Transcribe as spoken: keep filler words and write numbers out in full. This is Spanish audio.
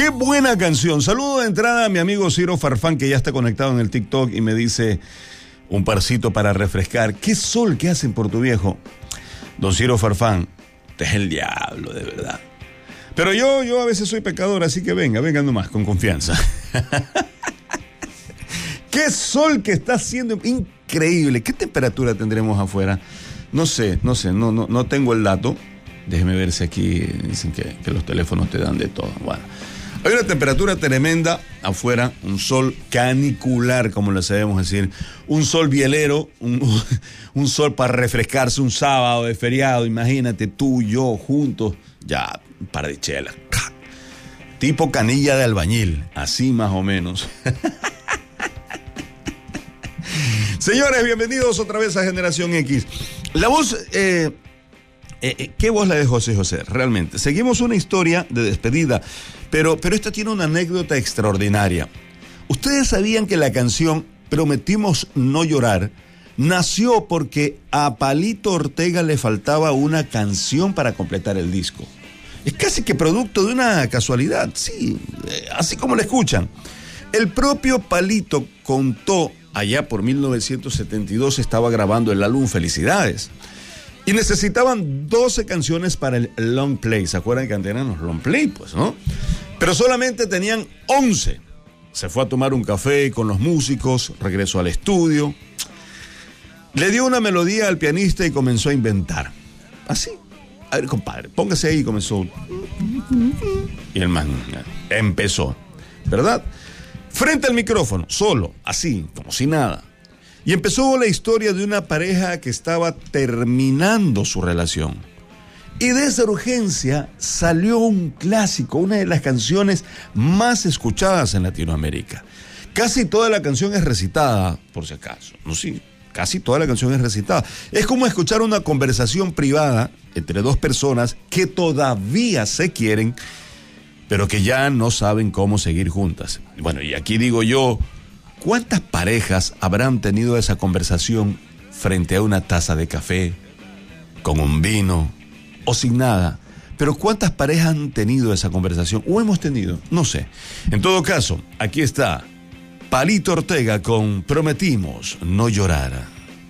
Qué buena canción. Saludo de entrada a mi amigo Ciro Farfán, que ya está conectado en el TikTok y me dice un parcito para refrescar. Qué sol que hacen por tu viejo. Don Ciro Farfán, te es el diablo, de verdad. Pero yo, yo a veces soy pecador, así que venga, venga nomás, con confianza. Qué sol que está haciendo, increíble. ¿Qué temperatura tendremos afuera? No sé, no sé, no, no, no tengo el dato. Déjeme ver si aquí dicen que, que los teléfonos te dan de todo. Bueno, hay una temperatura tremenda afuera, un sol canicular, como le sabemos decir, un sol bielero, un, un sol para refrescarse un sábado de feriado. Imagínate tú y yo juntos, ya, un par de chelas, tipo canilla de albañil, así más o menos. Señores, bienvenidos otra vez a Generación X. La voz, eh, eh, ¿qué voz la de José José? Realmente. Seguimos una historia de despedida, pero, pero esta tiene una anécdota extraordinaria. ¿Ustedes sabían que la canción Prometimos No Llorar nació porque a Palito Ortega le faltaba una canción para completar el disco? Es casi que producto de una casualidad, sí, eh, así como lo escuchan. El propio Palito contó, allá por mil novecientos setenta y dos estaba grabando el álbum Felicidades. Y necesitaban doce canciones para el long play. ¿Se acuerdan que antes eran los long play? Pues, ¿no? Pero solamente tenían once. Se fue a tomar un café con los músicos, regresó al estudio. Le dio una melodía al pianista y comenzó a inventar. Así. A ver, compadre, póngase ahí y comenzó. Y el man empezó, ¿verdad? Frente al micrófono, solo, así, como si nada. Y empezó la historia de una pareja que estaba terminando su relación. Y de esa urgencia salió un clásico, una de las canciones más escuchadas en Latinoamérica. Casi toda la canción es recitada, por si acaso. No, sí, casi toda la canción es recitada. Es como escuchar una conversación privada entre dos personas que todavía se quieren, pero que ya no saben cómo seguir juntas. Bueno, y aquí digo yo, ¿cuántas parejas habrán tenido esa conversación frente a una taza de café, con un vino o sin nada? Pero ¿cuántas parejas han tenido esa conversación? ¿O hemos tenido? No sé. En todo caso, aquí está Palito Ortega con Prometimos No Llorar.